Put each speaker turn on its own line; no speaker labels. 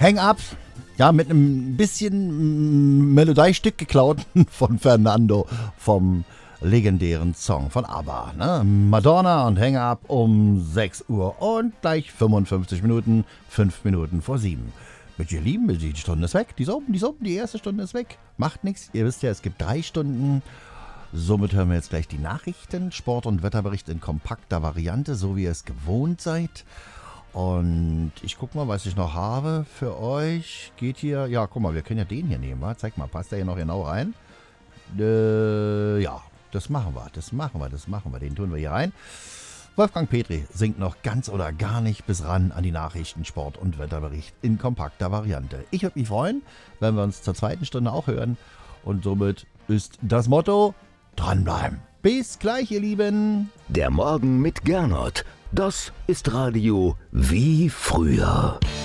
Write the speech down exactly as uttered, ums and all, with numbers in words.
Hang Up, ja, mit einem bisschen Melodiestück geklaut von Fernando vom legendären Song von ABBA. Ne? Madonna und Hang Up um sechs Uhr und gleich fünfundfünfzig Minuten, fünf Minuten vor sieben. Mit ihr Lieben, die Stunde ist weg, die ist oben, die ist oben, die erste Stunde ist weg. Macht nichts, ihr wisst ja, es gibt drei Stunden. Somit hören wir jetzt gleich die Nachrichten, Sport- und Wetterbericht in kompakter Variante, so wie ihr es gewohnt seid. Und ich guck mal, was ich noch habe für euch. Geht hier, ja, guck mal, wir können ja den hier nehmen. Wa? Zeig mal, passt der hier noch genau rein? Äh, ja, das machen wir, das machen wir, das machen wir. Den tun wir hier rein. Wolfgang Petri singt noch ganz oder gar nicht bis ran an die Nachrichten, Sport- und Wetterbericht in kompakter Variante. Ich würde mich freuen, wenn wir uns zur zweiten Stunde auch hören. Und somit ist das Motto, dranbleiben. Bis gleich, ihr Lieben.
Der Morgen mit Gernot. Das ist Radio wie früher.